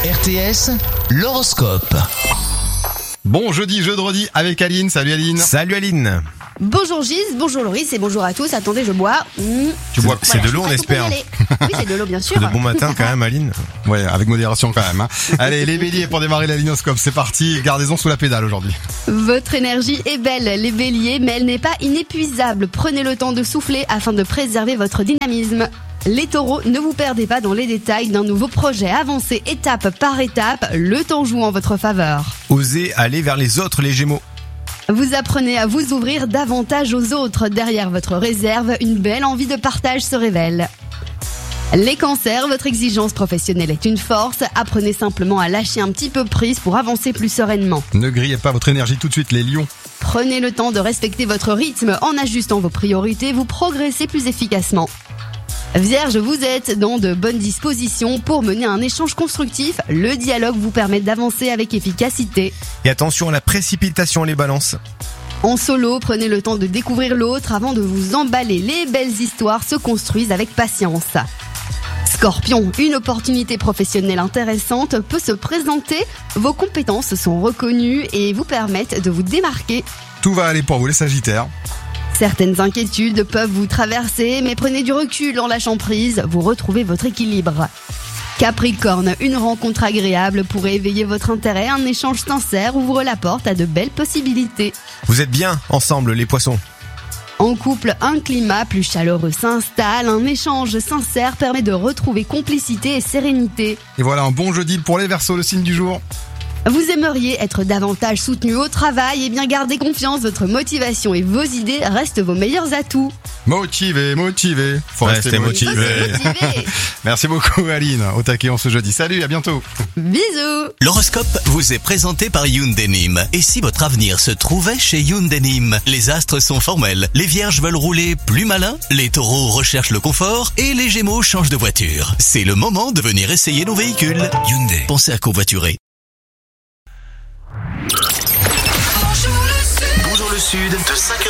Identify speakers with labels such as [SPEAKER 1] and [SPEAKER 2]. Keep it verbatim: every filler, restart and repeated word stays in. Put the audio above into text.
[SPEAKER 1] R T S, l'horoscope.
[SPEAKER 2] Bon jeudi, jeudi avec Aline. Salut Aline.
[SPEAKER 3] Salut Aline.
[SPEAKER 4] Bonjour Gise, bonjour Loris et bonjour à tous. Attendez, je bois. Mmh.
[SPEAKER 2] Tu bois
[SPEAKER 3] C'est de l'eau, on
[SPEAKER 4] Prête pour y
[SPEAKER 3] espère.
[SPEAKER 4] aller. Oui, c'est de l'eau, bien sûr.
[SPEAKER 3] De bon matin quand même, Aline.
[SPEAKER 2] Ouais, avec modération quand même. Hein. Allez, les béliers pour démarrer la linoscope, c'est parti. Gardaison sous la pédale aujourd'hui.
[SPEAKER 4] Votre énergie est belle, les béliers, mais elle n'est pas inépuisable. Prenez le temps de souffler afin de préserver votre dynamisme. Les taureaux, ne vous perdez pas dans les détails d'un nouveau projet. Avancez étape par étape, le temps joue en votre faveur.
[SPEAKER 3] Osez aller vers les autres, les Gémeaux.
[SPEAKER 4] Vous apprenez à vous ouvrir davantage aux autres. Derrière votre réserve, une belle envie de partage se révèle. Les cancers, votre exigence professionnelle est une force. Apprenez simplement à lâcher un petit peu prise pour avancer plus sereinement.
[SPEAKER 2] Ne grillez pas votre énergie tout de suite, les lions.
[SPEAKER 4] Prenez le temps de respecter votre rythme. En ajustant vos priorités, vous progressez plus efficacement. Vierge, vous êtes dans de bonnes dispositions pour mener un échange constructif. Le dialogue vous permet d'avancer avec efficacité.
[SPEAKER 3] Et attention à la précipitation, les balances.
[SPEAKER 4] En solo, prenez le temps de découvrir l'autre avant de vous emballer. Les belles histoires se construisent avec patience. Scorpion, une opportunité professionnelle intéressante peut se présenter. Vos compétences sont reconnues et vous permettent de vous démarquer.
[SPEAKER 2] Tout va aller pour vous les sagittaires.
[SPEAKER 4] Certaines inquiétudes peuvent vous traverser, mais prenez du recul en lâchant prise, vous retrouvez votre équilibre. Capricorne, une rencontre agréable pourrait éveiller votre intérêt, un échange sincère ouvre la porte à de belles possibilités.
[SPEAKER 3] Vous êtes bien ensemble, les poissons.
[SPEAKER 4] En couple, un climat plus chaleureux s'installe, un échange sincère permet de retrouver complicité et sérénité.
[SPEAKER 2] Et voilà un bon jeudi pour les Verseaux, le signe du jour.
[SPEAKER 4] Vous aimeriez être davantage soutenu au travail, et bien gardez confiance, votre motivation et vos idées restent vos meilleurs atouts.
[SPEAKER 2] Motivé, motivé. Faut
[SPEAKER 3] Restez
[SPEAKER 2] rester motivé.
[SPEAKER 3] motivé.
[SPEAKER 4] Motivé.
[SPEAKER 2] Merci beaucoup Aline. Au taquet en ce jeudi. Salut, à bientôt.
[SPEAKER 4] Bisous.
[SPEAKER 1] L'horoscope vous est présenté par Hyundai Nîmes. Et si votre avenir se trouvait chez Hyundai Nîmes? Les astres sont formels. Les vierges veulent rouler plus malin. Les taureaux recherchent le confort. Et les gémeaux changent de voiture. C'est le moment de venir essayer nos véhicules. Hyundai. Pensez à covoiturer. Bonjour le Sud. De cinq